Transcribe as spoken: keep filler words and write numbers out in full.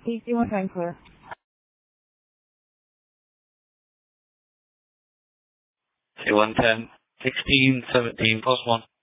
sixty-one Frankfurt. C one ten, sixteen, seventeen, plus one.